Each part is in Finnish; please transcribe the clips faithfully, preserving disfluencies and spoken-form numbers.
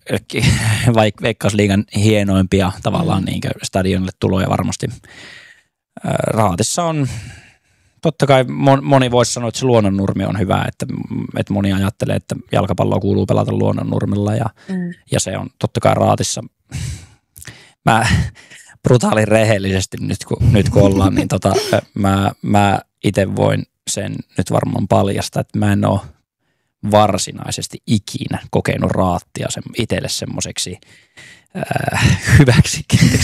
vaikka Veikkausliigan hienoimpia tavallaan niin stadionille tuloja varmasti. Raatissa on, totta kai moni voisi sanoa, että se Luonnonnurmi on hyvä, että, että moni ajattelee, että jalkapalloa kuuluu pelata Luonnonnurmella ja, mm. ja se on totta kai Raatissa. Mä brutaalin rehellisesti nyt kun, nyt kun ollaan, niin tota, mä, mä itse voin sen nyt varmaan paljastaa, että mä en ole varsinaisesti ikinä kokenut Raattia sen, itselle semmoiseksi äh, hyväksi.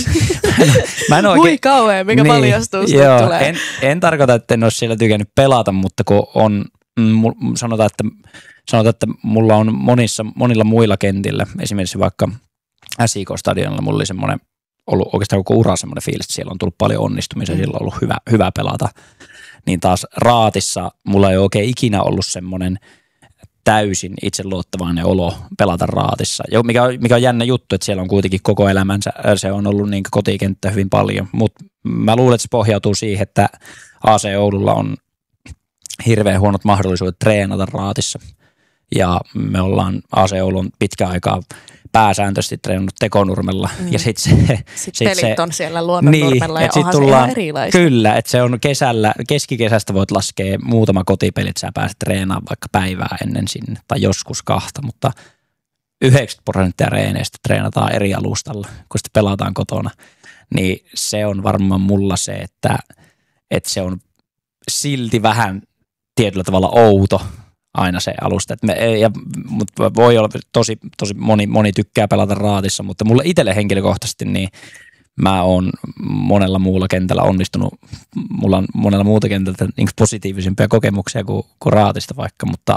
Mä en oikein, Hui kauhean, mikä niin, paljastuu joo, tulee. En, en tarkoita, että en ole siellä tykännyt pelata, mutta kun on, mm, sanotaan, että, sanotaan, että mulla on monissa, monilla muilla kentillä, esimerkiksi vaikka S I K-stadionilla mulla oli semmoinen, ollut oikeastaan koko ura semmoinen fiilis, että siellä on tullut paljon onnistumisia, mm. siellä on ollut hyvä, hyvä pelata. Niin taas Raatissa mulla ei oikein ikinä ollut semmoinen täysin itseluottavainen olo pelata Raatissa. Mikä on, mikä on jännä juttu, että siellä on kuitenkin koko elämänsä, se on ollut niin kotikenttä hyvin paljon, mutta mä luulen, että se pohjautuu siihen, että A C Oululla on hirveän huonot mahdollisuudet treenata Raatissa. Ja me ollaan, A C Oulu on pitkä aikaa pääsääntöisesti treenannut Tekonurmella. Mm. Ja sit se, sitten sit pelit se, on siellä Luonnonnurmella niin, ja onhan tullaan, se ihan erilaista. Kyllä, että se on kesällä, keskikesästä voit laskea muutama kotipeli, sä pääset treenaamaan vaikka päivää ennen sinne tai joskus kahta, mutta yhdeksänkymmentä prosenttia reeneistä treenataan eri alustalla, kun sitten pelataan kotona. Niin se on varmaan mulla se, että, että se on silti vähän tietyllä tavalla outo aina se alusta. Et me, ja, mutta voi olla tosi, tosi moni, moni tykkää pelata Raatissa, mutta mulle itselle henkilökohtaisesti niin mä oon monella muulla kentällä onnistunut. Mulla on monella muuta kentältä niin positiivisempia kokemuksia kuin, kuin Raatista vaikka, mutta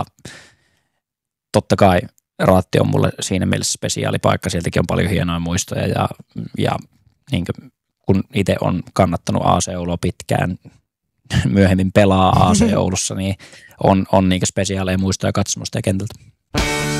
totta kai Raatti on mulle siinä mielessä spesiaalipaikka. Sieltäkin on paljon hienoja muistoja ja, ja niin kuin, kun itse on kannattanut A C Oulua pitkään, myöhemmin pelaa A C Oulussa, niin on, on niin spesiaaleja muistoja katsomusta ja kentältä.